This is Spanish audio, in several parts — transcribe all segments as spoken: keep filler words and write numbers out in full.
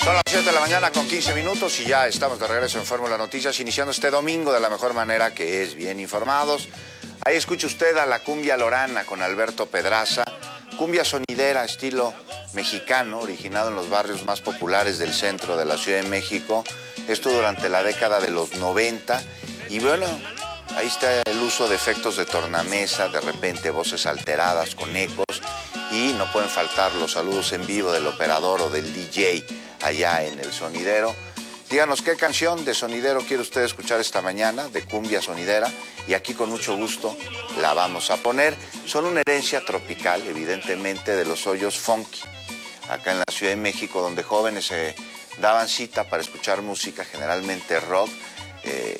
Son las siete de la mañana con quince minutos y ya estamos de regreso en Fórmula Noticias, iniciando este domingo de la mejor manera, que es bien informados. Ahí escucha usted a la cumbia lorana con Alberto Pedraza, cumbia sonidera estilo mexicano, originado en los barrios más populares del centro de la Ciudad de México. Esto durante la década de los noventa. Y bueno, ahí está el uso de efectos de tornamesa, de repente voces alteradas con ecos. Y no pueden faltar los saludos en vivo del operador o del D J allá en el sonidero. Díganos qué canción de sonidero quiere usted escuchar esta mañana, de cumbia sonidera, y aquí con mucho gusto la vamos a poner. Son una herencia tropical, evidentemente, de los hoyos funky, acá en la Ciudad de México, donde jóvenes se daban cita para escuchar música, generalmente rock, eh,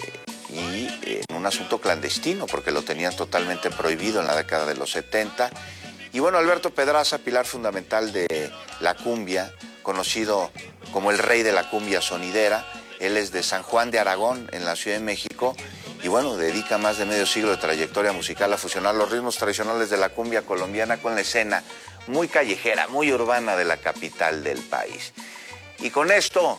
y eh, en un asunto clandestino, porque lo tenían totalmente prohibido en la década de los setenta. Y bueno, Alberto Pedraza, pilar fundamental de la cumbia, conocido como el rey de la cumbia sonidera. Él es de San Juan de Aragón, en la Ciudad de México, y bueno, dedica más de medio siglo de trayectoria musical a fusionar los ritmos tradicionales de la cumbia colombiana con la escena muy callejera, muy urbana de la capital del país. Y con esto,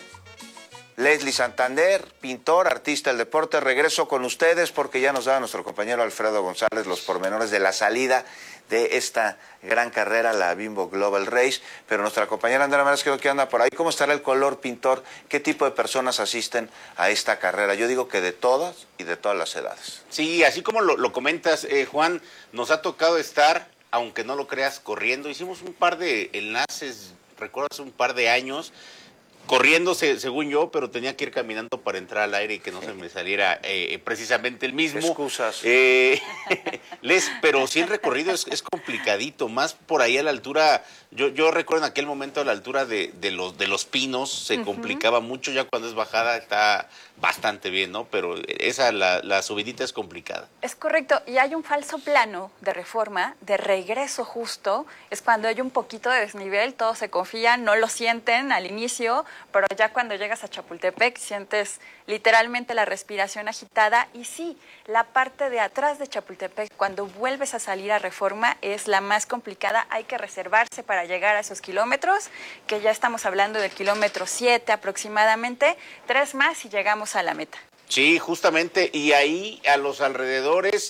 Leslie Santander, pintor, artista del deporte, regreso con ustedes porque ya nos da nuestro compañero Alfredo González los pormenores de la salida de esta gran carrera, la Bimbo Global Race, pero nuestra compañera Andrea Meraz creo que anda por ahí. ¿Cómo estará el color, pintor? ¿Qué tipo de personas asisten a esta carrera? Yo digo que de todas y de todas las edades. Sí, así como lo, lo comentas, eh, Juan, nos ha tocado estar, aunque no lo creas, corriendo. Hicimos un par de enlaces, recuerdo hace un par de años, corriendo según yo, pero tenía que ir caminando para entrar al aire y que no se me saliera eh, precisamente el mismo. Excusas. Eh, les, pero sí el recorrido es, es complicadito, más por ahí a la altura, yo, yo recuerdo en aquel momento a la altura de, de, los, de los Pinos, se uh-huh. complicaba mucho, ya cuando es bajada está bastante bien, ¿no? Pero esa, la, la subidita es complicada. Es correcto, y hay un falso plano de Reforma, de regreso justo, es cuando hay un poquito de desnivel, todos se confían, no lo sienten al inicio, pero ya cuando llegas a Chapultepec sientes literalmente la respiración agitada. Y sí, la parte de atrás de Chapultepec, cuando vuelves a salir a Reforma, es la más complicada. Hay que reservarse para llegar a esos kilómetros, que ya estamos hablando del kilómetro siete aproximadamente, tres más y llegamos a la meta. Sí, justamente, y ahí a los alrededores,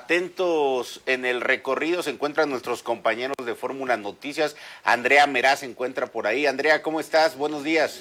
atentos en el recorrido, se encuentran nuestros compañeros de Fórmula Noticias. Andrea Meraz se encuentra por ahí. Andrea, ¿cómo estás? Buenos días.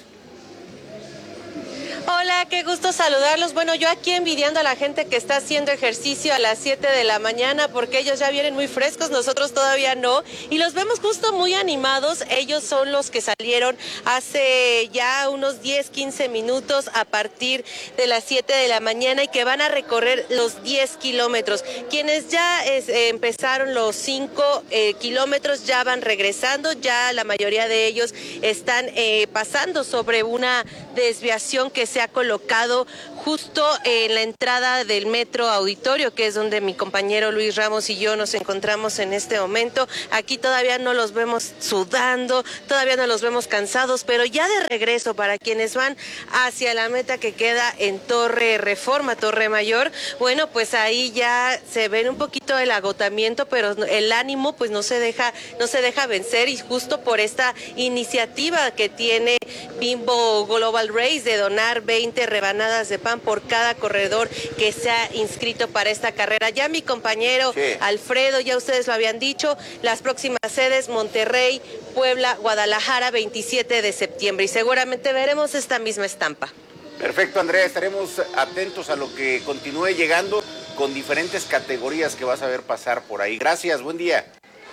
Hola, qué gusto saludarlos. Bueno, yo aquí envidiando a la gente que está haciendo ejercicio a las siete de la mañana porque ellos ya vienen muy frescos, nosotros todavía no. Y los vemos justo muy animados. Ellos son los que salieron hace ya unos diez, quince minutos a partir de las siete de la mañana y que van a recorrer los diez kilómetros. Quienes ya es, eh, empezaron los cinco eh, kilómetros ya van regresando, ya la mayoría de ellos están eh, pasando sobre una desviación que se ha colocado justo en la entrada del Metro Auditorio, que es donde mi compañero Luis Ramos y yo nos encontramos en este momento. Aquí todavía no los vemos sudando, todavía no los vemos cansados, pero ya de regreso para quienes van hacia la meta que queda en Torre Reforma, Torre Mayor, bueno, pues ahí ya se ven un poquito el agotamiento, pero el ánimo pues no se deja, no se deja vencer, y justo por esta iniciativa que tiene Bimbo Global Race de donar veinte rebanadas de pan por cada corredor que se ha inscrito para esta carrera. Ya mi compañero sí. Alfredo, ya ustedes lo habían dicho, las próximas sedes: Monterrey, Puebla, Guadalajara, veintisiete de septiembre, y seguramente veremos esta misma estampa. Perfecto, Andrea, estaremos atentos a lo que continúe llegando con diferentes categorías que vas a ver pasar por ahí. Gracias, buen día.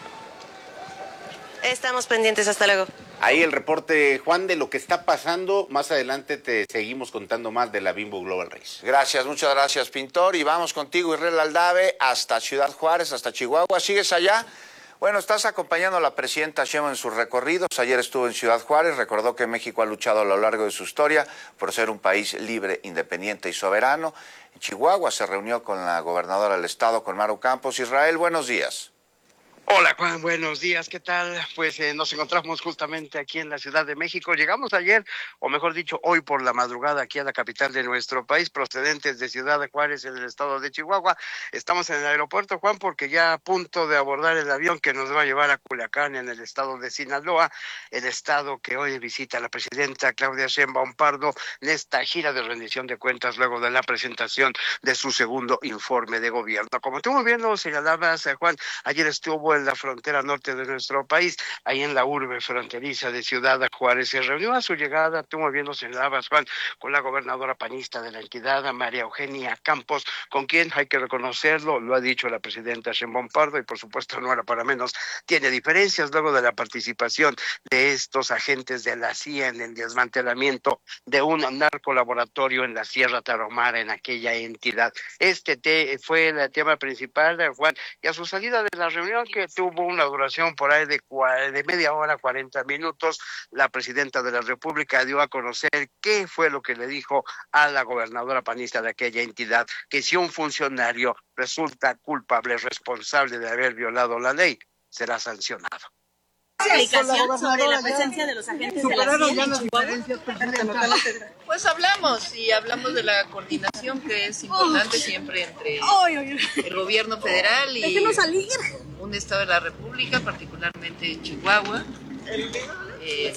Estamos pendientes, hasta luego. Ahí el reporte, Juan, de lo que está pasando. Más adelante te seguimos contando más de la Bimbo Global Race. Gracias, muchas gracias, pintor. Y vamos contigo, Israel Aldave, hasta Ciudad Juárez, hasta Chihuahua. ¿Sigues allá? Bueno, estás acompañando a la presidenta Sheinbaum en sus recorridos. Ayer estuvo en Ciudad Juárez, recordó que México ha luchado a lo largo de su historia por ser un país libre, independiente y soberano. En Chihuahua se reunió con la gobernadora del estado, con Maru Campos. Israel, buenos días. Hola Juan, buenos días, ¿qué tal? Pues eh, nos encontramos justamente aquí en la Ciudad de México. Llegamos ayer, o mejor dicho, hoy por la madrugada aquí a la capital de nuestro país, procedentes de Ciudad de Juárez en el estado de Chihuahua. Estamos en el aeropuerto, Juan, porque ya a punto de abordar el avión que nos va a llevar a Culiacán en el estado de Sinaloa, el estado que hoy visita la presidenta Claudia Sheinbaum Pardo en esta gira de rendición de cuentas luego de la presentación de su segundo informe de gobierno. Como tú muy bien lo señalabas, Juan, ayer estuvo en la frontera norte de nuestro país, ahí en la urbe fronteriza de Ciudad Juárez. Se reunió a su llegada, tú muy bien lo señalabas, Juan, con la gobernadora panista de la entidad, María Eugenia Campos, con quien hay que reconocerlo, lo ha dicho la presidenta Sheinbaum Pardo, y por supuesto no era para menos, tiene diferencias luego de la participación de estos agentes de la C I A en el desmantelamiento de un narcolaboratorio en la Sierra Tarahumara, en aquella entidad. Este te, fue el tema principal, Juan, y a su salida de la reunión, que tuvo una duración por ahí de, de media hora, cuarenta minutos, la presidenta de la República dio a conocer qué fue lo que le dijo a la gobernadora panista de aquella entidad, que si un funcionario resulta culpable, responsable de haber violado la ley, será sancionado. Explicación sobre la presencia de los agentes de la C I A en Chihuahua. Pues hablamos y hablamos de la coordinación que es importante siempre entre el gobierno federal y un estado de la República, particularmente Chihuahua. Eh,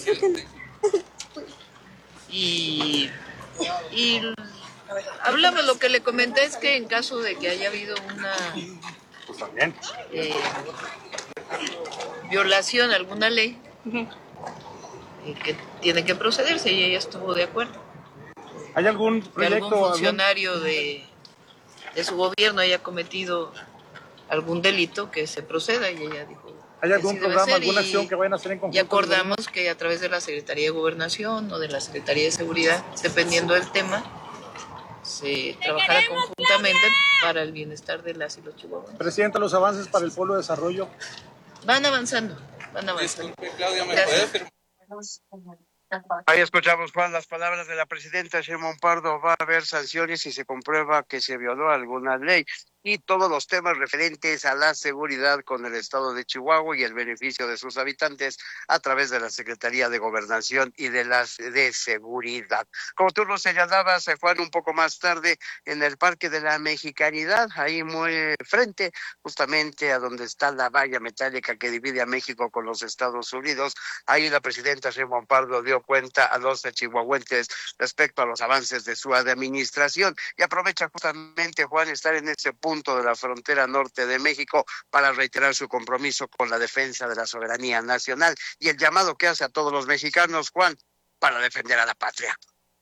y, y hablamos, lo que le comenté es que en caso de que haya habido una eh, violación a alguna ley, eh, que tiene que procederse, y ella estuvo de acuerdo. ¿Hay algún proyecto? Que algún funcionario algún... de, de su gobierno haya cometido algún delito, que se proceda, y ella dijo. ¿Hay algún programa, alguna acción que vayan a hacer en conjunto? Y acordamos que a través de la Secretaría de Gobernación o de la Secretaría de Seguridad, dependiendo del tema, se trabajará conjuntamente para el bienestar de las y los chihuahuanos. Presidenta, los avances para el Polo de Desarrollo. Van avanzando, van avanzando. Gracias. Ahí escuchamos, Juan, las palabras de la presidenta Sheinbaum Pardo. Va a haber sanciones si se comprueba que se violó alguna ley, y todos los temas referentes a la seguridad con el estado de Chihuahua y el beneficio de sus habitantes a través de la Secretaría de Gobernación y de las de Seguridad. Como tú lo señalabas, Juan, un poco más tarde en el Parque de la Mexicanidad, ahí muy frente justamente a donde está la valla metálica que divide a México con los Estados Unidos, ahí la presidenta Sheinbaum Pardo dio cuenta a los chihuahuenses respecto a los avances de su administración, y aprovecha justamente, Juan, estar en ese punto de la frontera norte de México para reiterar su compromiso con la defensa de la soberanía nacional y el llamado que hace a todos los mexicanos, Juan, para defender a la patria.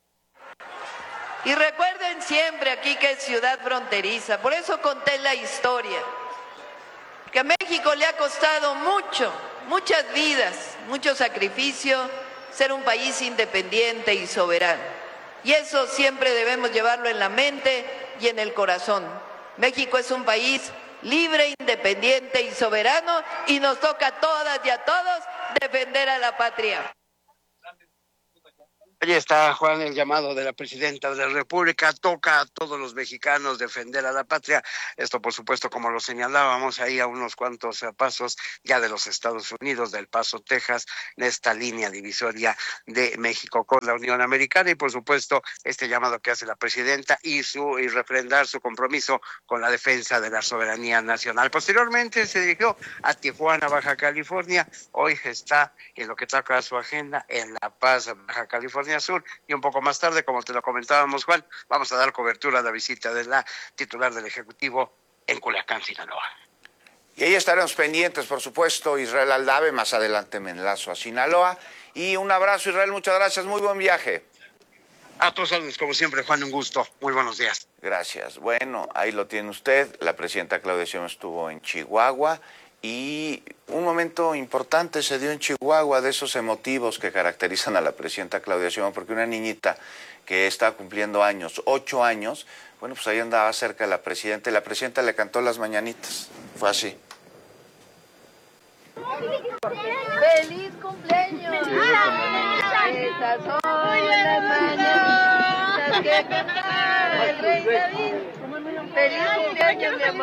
Y recuerden siempre aquí que es ciudad fronteriza, por eso conté la historia, que a México le ha costado mucho, muchas vidas, mucho sacrificio ser un país independiente y soberano, y eso siempre debemos llevarlo en la mente y en el corazón. México es un país libre, independiente y soberano, y nos toca a todas y a todos defender a la patria. Ahí está, Juan, el llamado de la presidenta de la República. Toca a todos los mexicanos defender a la patria. Esto, por supuesto, como lo señalábamos, ahí a unos cuantos pasos ya de los Estados Unidos, del Paso, Texas, en esta línea divisoria de México con la Unión Americana. Y, por supuesto, este llamado que hace la presidenta y, su, y refrendar su compromiso con la defensa de la soberanía nacional. Posteriormente se dirigió a Tijuana, Baja California. Hoy está en lo que toca a su agenda en La Paz, Baja California Sur, y un poco más tarde, como te lo comentábamos, Juan, vamos a dar cobertura a la visita de la titular del Ejecutivo en Culiacán, Sinaloa. Y ahí estaremos pendientes, por supuesto, Israel Aldave, más adelante me enlazo a Sinaloa. Y un abrazo, Israel, muchas gracias, muy buen viaje. A todos saludos, como siempre, Juan, un gusto, muy buenos días. Gracias. Bueno, ahí lo tiene usted, la presidenta Claudia Sheinbaum estuvo en Chihuahua, y un momento importante se dio en Chihuahua, de esos emotivos que caracterizan a la presidenta Claudia Sheinbaum, porque una niñita que está cumpliendo años, ocho años, bueno, pues ahí andaba cerca de la presidenta, y la presidenta le cantó las mañanitas. Fue así. ¡Feliz cumpleaños! Estas son las mañanitas que cantaba el rey David. ¡Feliz cumpleaños, mi amor!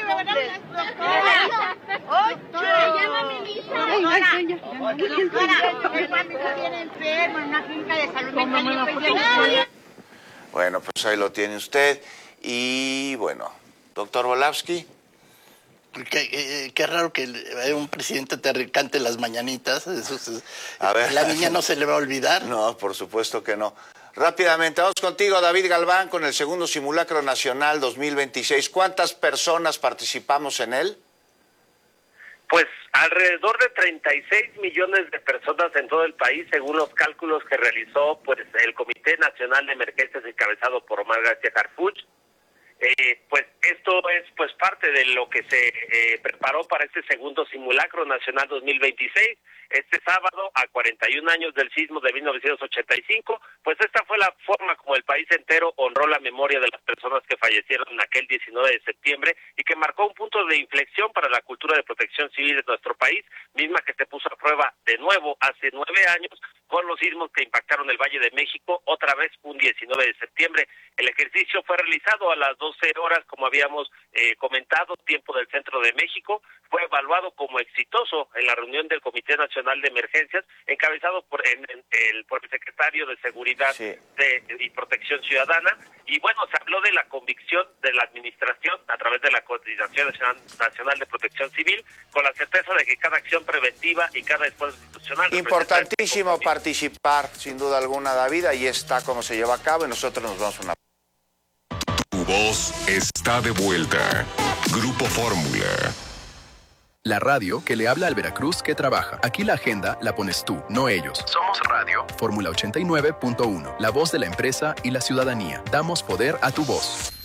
Bueno, pues ahí lo tiene usted. Y bueno, doctor Volavsky. Qué, qué, qué raro que un presidente te cante las mañanitas. Eso es, a ver. La niña no se le va a olvidar. No, por supuesto que no. Rápidamente, vamos contigo, David Galván, con el segundo Simulacro Nacional dos mil veintiséis. ¿Cuántas personas participamos en él? Pues alrededor de treinta y seis millones de personas en todo el país, según los cálculos que realizó pues el Comité Nacional de Emergencias encabezado por Omar García Harfuch. Eh, pues esto es pues parte de lo que se eh, preparó para este segundo Simulacro Nacional dos mil veintiséis. Este sábado, a cuarenta y un años del sismo de mil novecientos ochenta y cinco, pues esta fue la forma como el país entero honró la memoria de las personas que fallecieron en aquel diecinueve de septiembre y que marcó un punto de inflexión para la cultura de protección civil de nuestro país, misma que se puso a prueba de nuevo hace nueve años con los sismos que impactaron el Valle de México, otra vez un diecinueve de septiembre. El ejercicio fue realizado a las doce horas, como habíamos eh, comentado, tiempo del centro de México. Fue evaluado como exitoso en la reunión del Comité Nacional de Emergencias, encabezado por, en, en, el, por el secretario de Seguridad sí. de, y Protección Ciudadana. Y bueno, se habló de la convicción de la administración a través de la Coordinación Nacional de Protección Civil, con la certeza de que cada acción preventiva y cada esfuerzo institucional... Importantísimo participar, sin duda alguna, David. Ahí está cómo se lleva a cabo y nosotros nos vamos a una... Tu voz está de vuelta. Grupo Fórmula. La radio que le habla al Veracruz que trabaja. Aquí la agenda la pones tú, no ellos. Somos Radio. Fórmula ochenta y nueve punto uno. La voz de la empresa y la ciudadanía. Damos poder a tu voz.